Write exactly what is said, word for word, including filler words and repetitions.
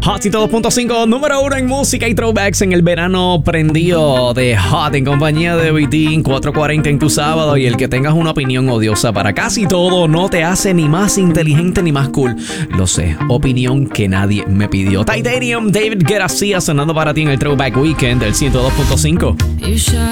Hot ciento dos punto cinco, número uno en música y throwbacks en el verano prendido de Hot en compañía de Vitín, cuatro cuarenta en tu sábado. Y el que tengas una opinión odiosa para casi todo no te hace ni más inteligente ni más cool. Lo sé, opinión que nadie me pidió. Titanium, David Guetta sonando para ti en el Throwback Weekend del ciento dos punto cinco. You shot